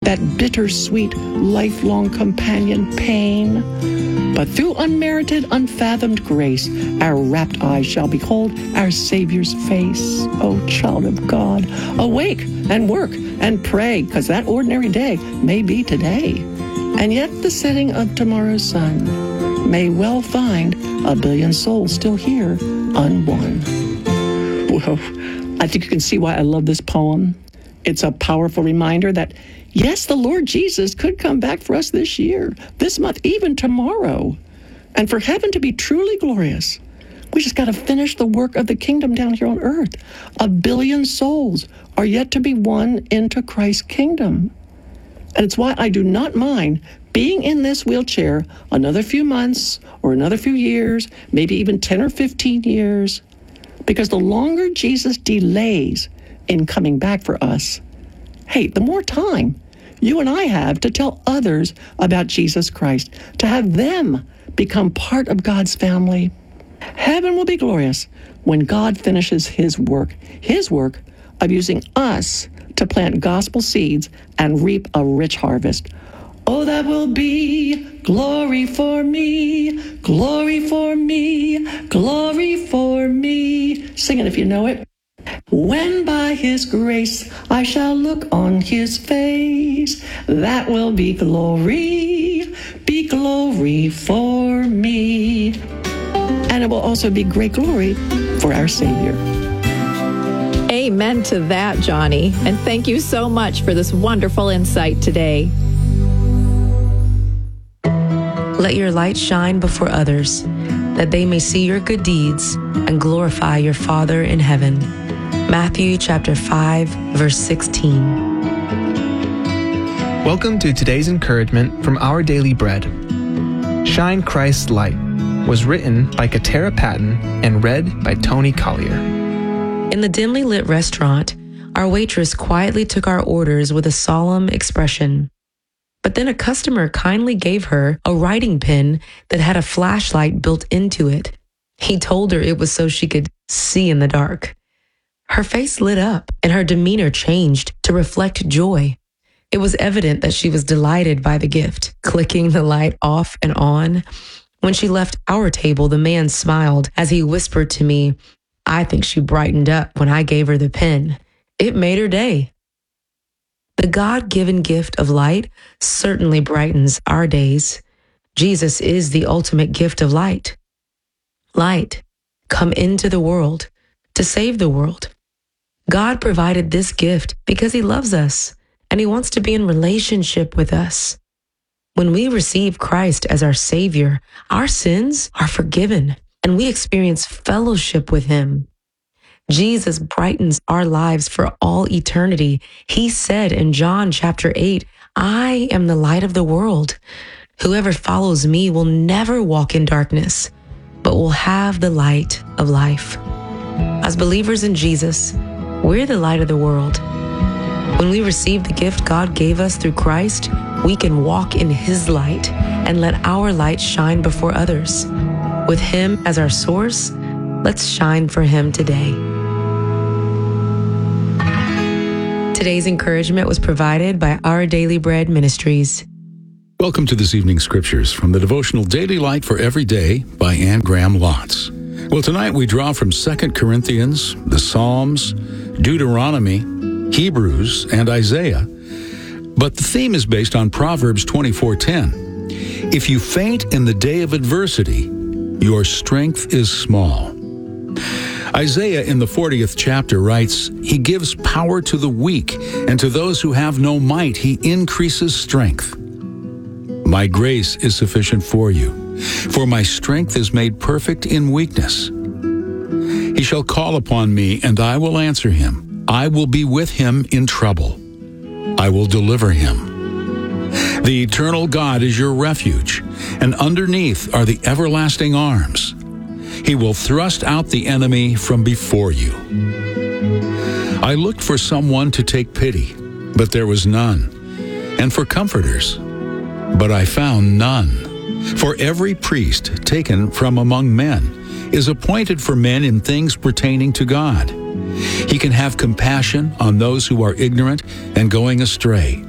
that bittersweet, lifelong companion pain. But through unmerited, unfathomed grace, our rapt eyes shall behold our Savior's face. Oh, child of God, awake and work and pray, because that ordinary day may be today. And yet the setting of tomorrow's sun may well find a billion souls still here, unwon. Whoa, I think you can see why I love this poem. It's a powerful reminder that, yes, the Lord Jesus could come back for us this year, this month, even tomorrow. And for heaven to be truly glorious, we just got to finish the work of the kingdom down here on earth. 1 billion souls are yet to be won into Christ's kingdom. And it's why I do not mind being in this wheelchair another few months or another few years, maybe even 10 or 15 years, because the longer Jesus delays in coming back for us, hey, the more time you and I have to tell others about Jesus Christ, to have them become part of God's family. Heaven will be glorious when God finishes his work of using us to plant gospel seeds and reap a rich harvest. Oh, that will be glory for me, glory for me, glory for me. Sing it if you know it. When by his grace I shall look on his face, that will be glory for me. And it will also be great glory for our Savior. Amen to that, Johnny. And thank you so much for this wonderful insight today. Let your light shine before others, that they may see your good deeds and glorify your Father in heaven. Matthew chapter 5, verse 16. Welcome to today's encouragement from Our Daily Bread. Shine Christ's Light was written by Katara Patton and read by Tony Collier. In the dimly lit restaurant, our waitress quietly took our orders with a solemn expression. But then a customer kindly gave her a writing pen that had a flashlight built into it. He told her it was so she could see in the dark. Her face lit up and her demeanor changed to reflect joy. It was evident that she was delighted by the gift, clicking the light off and on. When she left our table, the man smiled as he whispered to me, "I think she brightened up when I gave her the pen. It made her day." The God-given gift of light certainly brightens our days. Jesus is the ultimate gift of light. Light, come into the world to save the world. God provided this gift because he loves us and he wants to be in relationship with us. When we receive Christ as our Savior, our sins are forgiven and we experience fellowship with him. Jesus brightens our lives for all eternity. He said in John chapter 8, "I am the light of the world. Whoever follows me will never walk in darkness, but will have the light of life." As believers in Jesus, we're the light of the world. When we receive the gift God gave us through Christ, we can walk in his light and let our light shine before others. With him as our source, let's shine for him today. Today's encouragement was provided by Our Daily Bread Ministries. Welcome to this evening's scriptures from the devotional Daily Light for Every Day by Anne Graham Lotz. Well, tonight we draw from 2 Corinthians, the Psalms, Deuteronomy, Hebrews, and Isaiah. But the theme is based on Proverbs 24:10. If you faint in the day of adversity, your strength is small. Isaiah in the 40th chapter writes, "He gives power to the weak, and to those who have no might, he increases strength. My grace is sufficient for you, for my strength is made perfect in weakness. He shall call upon me, and I will answer him. I will be with him in trouble. I will deliver him. The eternal God is your refuge, and underneath are the everlasting arms. He will thrust out the enemy from before you." I looked for someone to take pity, but there was none, and for comforters, but I found none. For every priest taken from among men is appointed for men in things pertaining to God. He can have compassion on those who are ignorant and going astray,